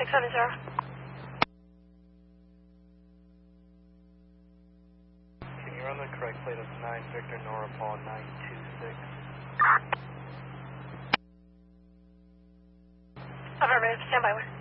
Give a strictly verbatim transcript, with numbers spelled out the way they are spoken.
seven zero. Can you run the correct plate of nine Victor Nora Paul nine two six? Affirmative, stand by one.